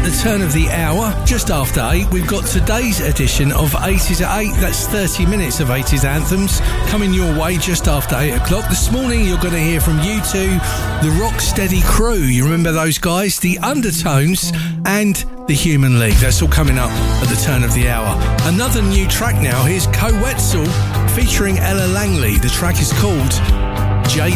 the turn of the hour, just after 8, we've got today's edition of 80s at 8. That's 30 minutes of 80s anthems coming your way just after 8 o'clock. This morning you're going to hear from U2, the Rocksteady Crew. You remember those guys? The Undertones and the Human League. That's all coming up at the turn of the hour. Another new track now. Here's Kowetzal featuring Ella Langley. The track is called Jaded.